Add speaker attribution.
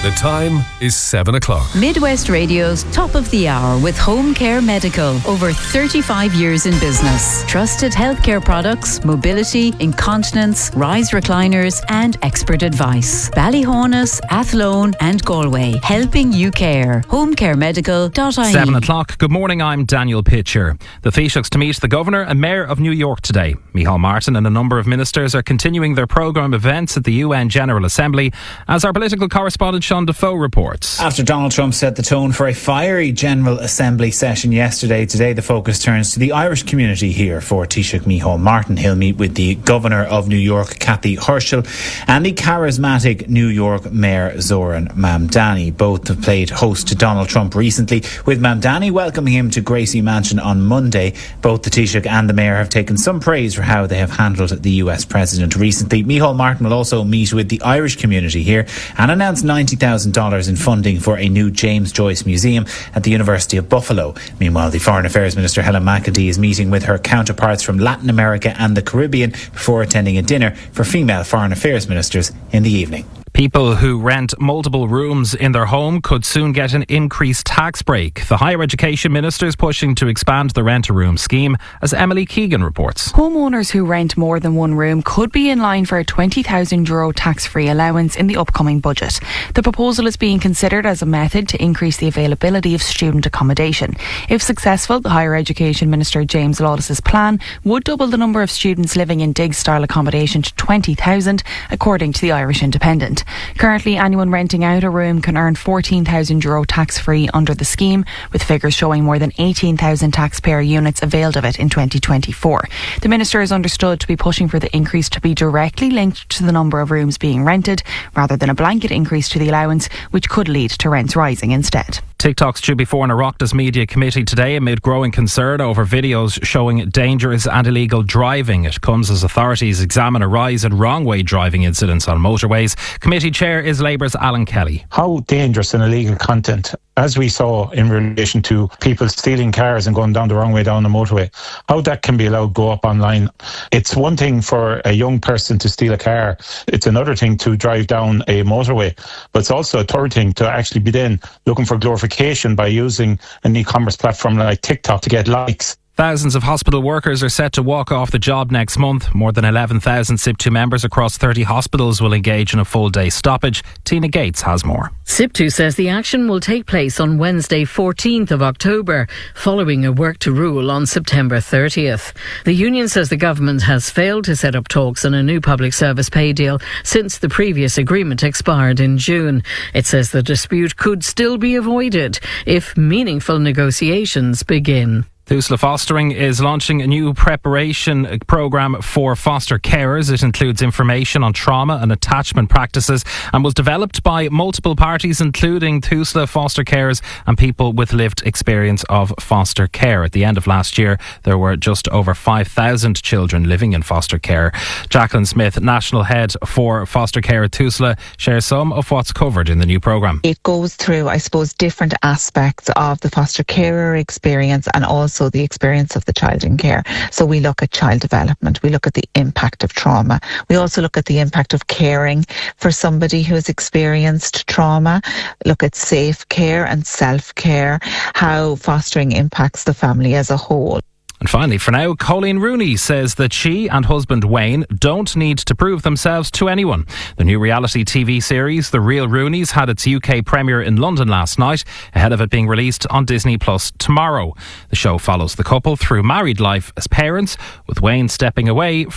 Speaker 1: The time is 7 o'clock.
Speaker 2: Midwest Radio's Top of the Hour with Home Care Medical. Over 35 years in business. Trusted healthcare products, mobility, incontinence, rise recliners and expert advice. Ballyhonus, Athlone and Galway. Helping you care. homecaremedical.ie.
Speaker 3: 7 o'clock. Good morning, I'm Daniel Pitcher. The Taoiseachs to meet the Governor and Mayor of New York today. Micheál Martin and a number of ministers are continuing their programme events at the UN General Assembly, as our political correspondent Sean Defoe reports.
Speaker 4: After Donald Trump set the tone for a fiery General Assembly session yesterday, today the focus turns to the Irish community here for Taoiseach Micheál Martin. He'll meet with the Governor of New York, Cathy Herschel, and the charismatic New York Mayor Zoran Mamdani. Both have played host to Donald Trump recently, with Mamdani welcoming him to Gracie Mansion on Monday. Both the Taoiseach and the Mayor have taken some praise for how they have handled the US President recently. Micheál Martin will also meet with the Irish community here and announce $90,000 in funding for a new James Joyce Museum at the University of Buffalo. Meanwhile, the Foreign Affairs Minister Helen McEntee is meeting with her counterparts from Latin America and the Caribbean before attending a dinner for female Foreign Affairs Ministers in the evening.
Speaker 3: People who rent multiple rooms in their home could soon get an increased tax break. The Higher Education Minister is pushing to expand the rent-a-room scheme, as Emily Keegan reports.
Speaker 5: Homeowners who rent more than one room could be in line for a €20,000 tax-free allowance in the upcoming budget. The proposal is being considered as a method to increase the availability of student accommodation. If successful, the Higher Education Minister James Lawless's plan would double the number of students living in dig-style accommodation to 20,000, according to the Irish Independent. Currently, anyone renting out a room can earn €14,000 tax-free under the scheme, with figures showing more than 18,000 taxpayer units availed of it in 2024. The Minister is understood to be pushing for the increase to be directly linked to the number of rooms being rented, rather than a blanket increase to the allowance, which could lead to rents rising instead.
Speaker 3: TikTok's due before an Oireachtas Media Committee today amid growing concern over videos showing dangerous and illegal driving. It comes as authorities examine a rise in wrong-way driving incidents on motorways. Committee Chair is Labour's Alan Kelly.
Speaker 6: How dangerous and illegal content, as we saw in relation to people stealing cars and going down the wrong way down the motorway, how that can be allowed to go up online. It's one thing for a young person to steal a car. It's another thing to drive down a motorway. But it's also a third thing to actually be then looking for glorification by using an e-commerce platform like TikTok to get likes.
Speaker 3: Thousands of hospital workers are set to walk off the job next month. More than 11,000 SIP2 members across 30 hospitals will engage in a full-day stoppage. Tina Gates has more.
Speaker 7: SIP2 says the action will take place on Wednesday 14th of October, following a work to rule on September 30th. The union says the government has failed to set up talks on a new public service pay deal since the previous agreement expired in June. It says the dispute could still be avoided if meaningful negotiations begin.
Speaker 3: Tusla Fostering is launching a new preparation programme for foster carers. It includes information on trauma and attachment practices and was developed by multiple parties, including Tusla foster carers and people with lived experience of foster care. At the end of last year, there were just over 5,000 children living in foster care. Jacqueline Smith, National Head for Foster Care at Tusla, shares some of what's covered in the new programme.
Speaker 8: It goes through, I suppose, different aspects of the foster carer experience and also the experience of the child in care. So we look at child development, we look at the impact of trauma, we also look at the impact of caring for somebody who has experienced trauma, look at safe care and self-care, how fostering impacts the family as a whole.
Speaker 3: And finally, for now, Colleen Rooney says that she and husband Wayne don't need to prove themselves to anyone. The new reality TV series, The Real Rooneys, had its UK premiere in London last night, ahead of it being released on Disney Plus tomorrow. The show follows the couple through married life as parents, with Wayne stepping away